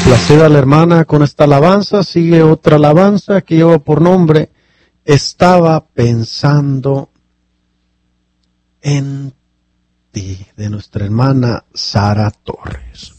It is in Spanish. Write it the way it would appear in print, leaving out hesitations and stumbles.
Complacida la hermana con esta alabanza, sigue otra alabanza que lleva por nombre Estaba pensando en ti, de nuestra hermana Sara Torres.